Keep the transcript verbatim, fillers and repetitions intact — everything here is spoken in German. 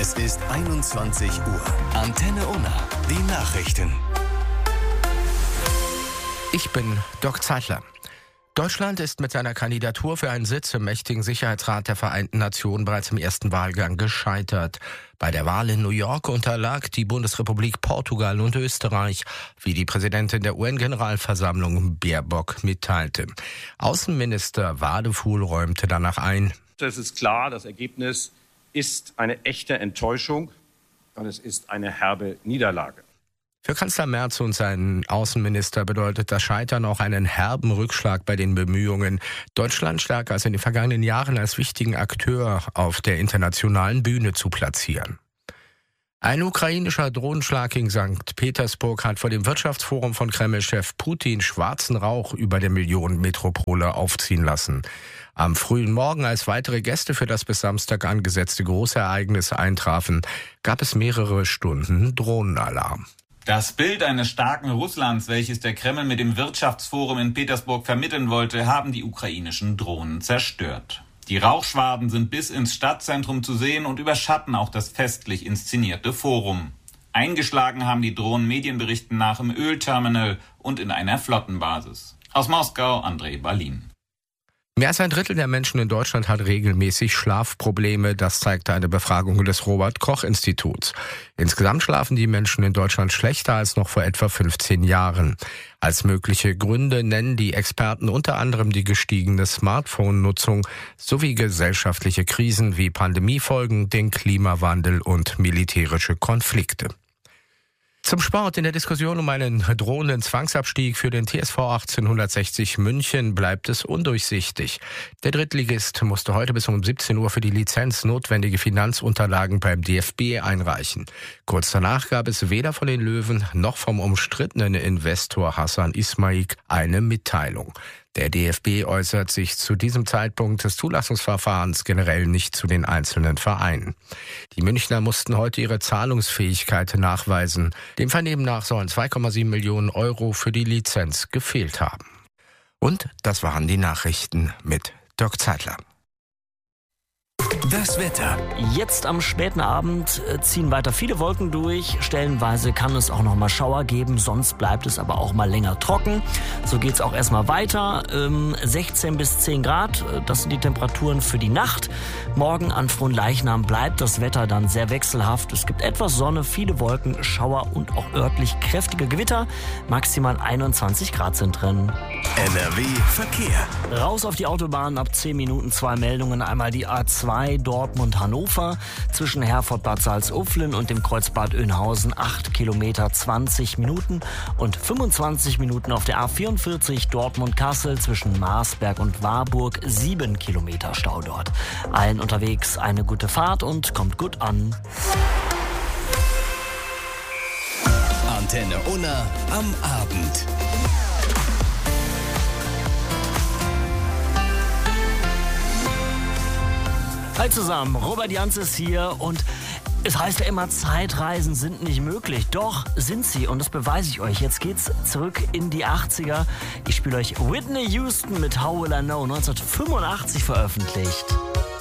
Es ist einundzwanzig Uhr. Antenne Unna, die Nachrichten. Ich bin Dirk Zeitler. Deutschland ist mit seiner Kandidatur für einen Sitz im mächtigen Sicherheitsrat der Vereinten Nationen bereits im ersten Wahlgang gescheitert. Bei der Wahl in New York unterlag die Bundesrepublik Portugal und Österreich, wie die Präsidentin der U N-Generalversammlung Baerbock mitteilte. Außenminister Wadefuhl räumte danach ein: Es ist klar, das Ergebnis ist eine echte Enttäuschung und es ist eine herbe Niederlage. Für Kanzler Merz und seinen Außenminister bedeutet das Scheitern auch einen herben Rückschlag bei den Bemühungen, Deutschland stärker als in den vergangenen Jahren als wichtigen Akteur auf der internationalen Bühne zu platzieren. Ein ukrainischer Drohnenschlag gegen Sankt Petersburg hat vor dem Wirtschaftsforum von Kreml-Chef Putin schwarzen Rauch über der Millionenmetropole aufziehen lassen. Am frühen Morgen, als weitere Gäste für das bis Samstag angesetzte Großereignis eintrafen, gab es mehrere Stunden Drohnenalarm. Das Bild eines starken Russlands, welches der Kreml mit dem Wirtschaftsforum in Petersburg vermitteln wollte, haben die ukrainischen Drohnen zerstört. Die Rauchschwaden sind bis ins Stadtzentrum zu sehen und überschatten auch das festlich inszenierte Forum. Eingeschlagen haben die Drohnen Medienberichten nach im Ölterminal und in einer Flottenbasis. Aus Moskau, Andrei Balin. Mehr als ein Drittel der Menschen in Deutschland hat regelmäßig Schlafprobleme. Das zeigte eine Befragung des Robert-Koch-Instituts. Insgesamt schlafen die Menschen in Deutschland schlechter als noch vor etwa fünfzehn Jahren. Als mögliche Gründe nennen die Experten unter anderem die gestiegene Smartphone-Nutzung sowie gesellschaftliche Krisen wie Pandemiefolgen, den Klimawandel und militärische Konflikte. Zum Sport. In der Diskussion um einen drohenden Zwangsabstieg für den T S V achtzehnhundertsechzig München bleibt es undurchsichtig. Der Drittligist musste heute bis um siebzehn Uhr für die Lizenz notwendige Finanzunterlagen beim D F B einreichen. Kurz danach gab es weder von den Löwen noch vom umstrittenen Investor Hassan Ismail eine Mitteilung. Der D F B äußert sich zu diesem Zeitpunkt des Zulassungsverfahrens generell nicht zu den einzelnen Vereinen. Die Münchner mussten heute ihre Zahlungsfähigkeit nachweisen. Dem Vernehmen nach sollen zwei Komma sieben Millionen Euro für die Lizenz gefehlt haben. Und das waren die Nachrichten mit Dirk Zeitler. Das Wetter. Jetzt am späten Abend ziehen weiter viele Wolken durch. Stellenweise kann es auch noch mal Schauer geben, sonst bleibt es aber auch mal länger trocken. So geht es auch erstmal weiter. Ähm, sechzehn bis zehn Grad, das sind die Temperaturen für die Nacht. Morgen an Fronleichnam bleibt das Wetter dann sehr wechselhaft. Es gibt etwas Sonne, viele Wolken, Schauer und auch örtlich kräftige Gewitter. Maximal einundzwanzig Grad sind drin. N R W Verkehr. Raus auf die Autobahn, ab zehn Minuten zwei Meldungen. Einmal die A zwei Dortmund-Hannover zwischen Herford-Bad Salzuflen und dem Kreuzbad Oeynhausen acht Kilometer zwanzig Minuten und fünfundzwanzig Minuten auf der A vierundvierzig Dortmund-Kassel zwischen Marsberg und Warburg sieben Kilometer Stau dort. Allen unterwegs eine gute Fahrt und kommt gut an. Antenne Unna am Abend. Hi zusammen, Robert Jans ist hier und es heißt ja immer, Zeitreisen sind nicht möglich. Doch, sind sie und das beweise ich euch. Jetzt geht's zurück in die achtziger. Ich spiele euch Whitney Houston mit How Will I Know, neunzehnhundertfünfundachtzig veröffentlicht.